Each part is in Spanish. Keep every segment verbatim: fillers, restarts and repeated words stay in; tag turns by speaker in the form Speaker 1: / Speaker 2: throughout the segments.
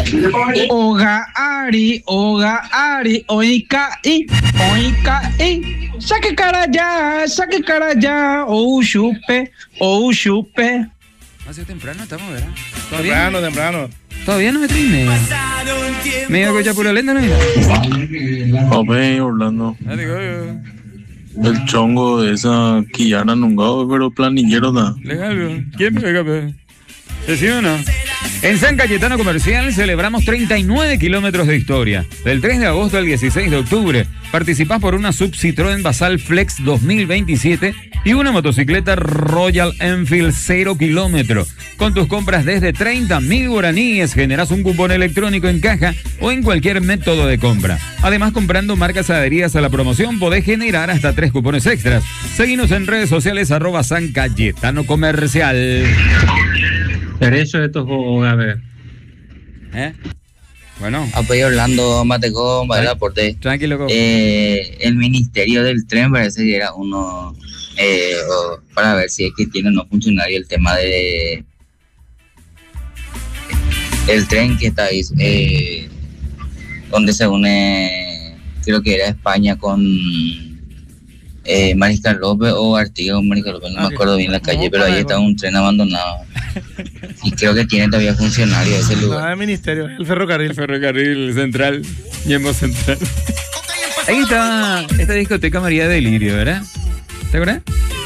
Speaker 1: Oga Ari, Oga Ari, oika i, oika i. Saque cara ya, saque cara ya, oh chupe, oh chupe.
Speaker 2: Hace temprano estamos, ¿verdad?
Speaker 3: Temprano, temprano.
Speaker 2: Todavía no me trine. Me iba a escuchar pura lenta, ¿no?
Speaker 4: Papi, Orlando. El chongo de esa quillana nunca, pero planillero da.
Speaker 2: Legal, ¿quién me pega, pe? ¿Sí o no? En San Cayetano Comercial celebramos treinta y nueve kilómetros de historia. Del tres de agosto al dieciséis de octubre, participás por una Sub Citroën Basal Flex dos mil veintisiete y una motocicleta Royal Enfield cero kilómetro. Con tus compras desde treinta mil guaraníes generás un cupón electrónico en caja o en cualquier método de compra. Además, comprando marcas adheridas a la promoción podés generar hasta tres cupones extras. Seguinos en redes sociales arroba San Cayetano Comercial.
Speaker 1: Derecho de estos juegos, a ver.
Speaker 2: ¿Eh? Bueno.
Speaker 5: Apoyo Orlando Matecón, ¿vale? Aporte.
Speaker 2: Tranquilo.
Speaker 5: Eh, el Ministerio del Tren parece que era uno eh, o, para ver si es que tiene o no funcionario el tema de el tren que está ahí, eh, donde se une, creo que era España con eh, Mariscal López o Artigas con Mariscal López, no okay. me acuerdo bien la calle, pero ahí está un tren abandonado. Y creo que tiene todavía funcionario ese lugar.
Speaker 3: Ah, el ministerio, el ferrocarril.
Speaker 2: El ferrocarril central, Ñembo Central. Ahí está esta discoteca María Delirio, ¿verdad? ¿Te acuerdas?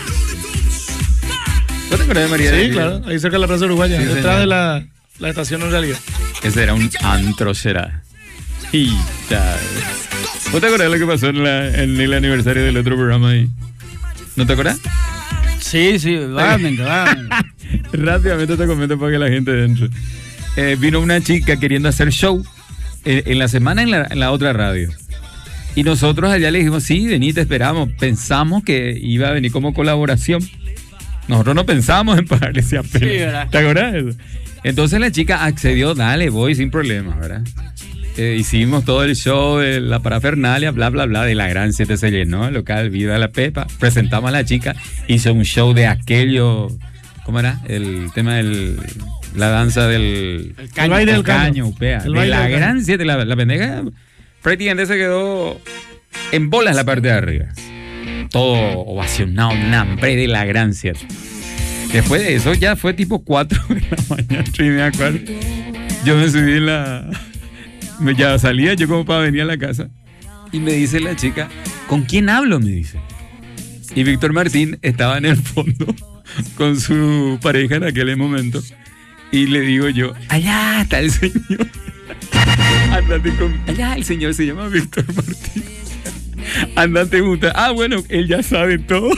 Speaker 2: ¿No te acuerdas de María
Speaker 3: sí,
Speaker 2: Delirio?
Speaker 3: Sí, claro, ahí cerca de la Plaza Uruguaya, sí, detrás señor. de la, la estación en realidad.
Speaker 2: Ese era un antro, será. Y tal. ¿No te acuerdas de lo que pasó en, la, en el aniversario del otro programa ahí? ¿No te acuerdas?
Speaker 1: Sí, sí, vagamente, vagamente.
Speaker 2: Rápidamente te comento para que la gente entre. Eh, vino una chica queriendo hacer show en, en la semana en la, en la otra radio. Y nosotros allá le dijimos, sí, vení, te esperamos. Pensamos que iba a venir como colaboración. Nosotros no pensábamos en pagarle ese apelo. Sí, ¿verdad? ¿Te acuerdas de eso? Entonces la chica accedió, dale, voy sin problema, ¿verdad? Eh, hicimos todo el show de la parafernalia, bla, bla, bla, de la Gran siete se llenó el local, Viva la Pepa. Presentamos a la chica, hizo un show de aquello, ¿cómo era? El tema del, la danza del
Speaker 3: el caño, el baile del
Speaker 2: caño, upea. De la Gran siete, la, la pendeja prácticamente se quedó en bolas la parte de arriba. Todo ovacionado, un hambre de la Gran siete. Después de eso ya fue tipo cuatro de la mañana, tres y media, cuarto. Yo me subí en la... Ya salía yo como para venir a la casa y me dice la chica, ¿con quién hablo? Me dice. Y Víctor Martín estaba en el fondo con su pareja en aquel momento y le digo yo, allá está el señor. Andate con... Allá el señor se llama Víctor Martín. Andate junta. Ah, bueno, él ya sabe todo.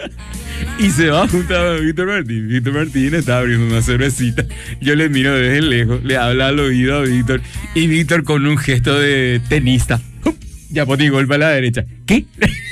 Speaker 2: Y se va junto a Víctor Martín. Víctor Martín está abriendo una cervecita. Yo le miro desde lejos, le habla al oído a Víctor. Y Víctor con un gesto de tenista. Ya pone golpe a la derecha. ¿Qué?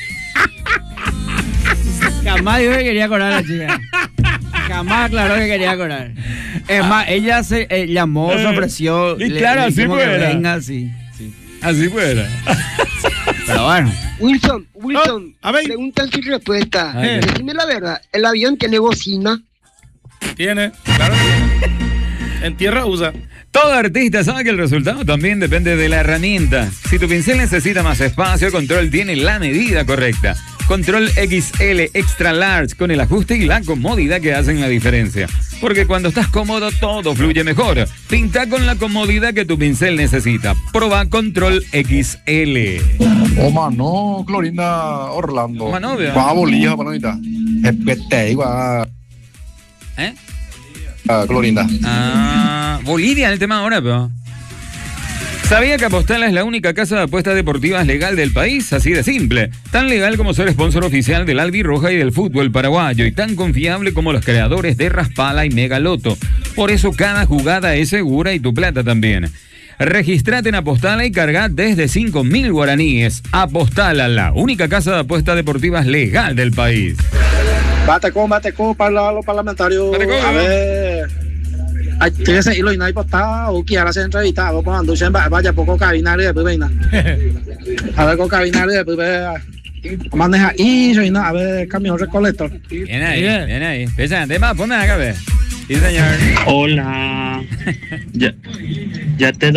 Speaker 1: Jamás dijo que quería cobrar a la chica. Jamás aclaró que quería cobrar. Es más, ella se eh, llamó, se ofreció.
Speaker 2: Y claro, le, así fuera.
Speaker 1: Venga, así. Sí.
Speaker 2: Así fuera.
Speaker 1: Pero bueno.
Speaker 6: Wilson, Wilson,
Speaker 3: oh,
Speaker 6: pregunta sin respuesta. Eh. Decime la verdad, ¿el avión tiene bocina?
Speaker 3: Tiene, claro que tiene. En tierra usa.
Speaker 2: Todo artista sabe que el resultado también depende de la herramienta. Si tu pincel necesita más espacio, Control tiene la medida correcta. Control X L Extra Large con el ajuste y la comodidad que hacen la diferencia. Porque cuando estás cómodo todo fluye mejor. Pinta con la comodidad que tu pincel necesita. Proba Control X L.
Speaker 7: Oh, mano, Clorinda Orlando.
Speaker 2: Oh, mano, vea.
Speaker 7: Va a bolilla, panita. Espete, igual.
Speaker 2: ¿Eh?
Speaker 7: Ah, Clorinda.
Speaker 2: Ah, Bolivia el tema ahora, pero... ¿Sabía que Apostala es la única casa de apuestas deportivas legal del país? Así de simple. Tan legal como ser sponsor oficial del Albirroja y del fútbol paraguayo y tan confiable como los creadores de Raspala y Megaloto. Por eso cada jugada es segura y tu plata también. Registrate en Apostala y carga desde cinco mil guaraníes. Apostala, la única casa de apuestas deportivas legal del país.
Speaker 8: Bate con, bate con para los parlamentarios. A ver... Ay, tiene ese hilo y no hay postado o quiera ser entrevistado con Anduchen, vaya poco cabinario y después venga. A ver con cabinario y después maneja y no, a ver camión recolector.
Speaker 2: Bien ahí, bien, bien ahí. Pesa, además, ponme acá, ve. Sí, señor.
Speaker 9: Hola. ya, ya te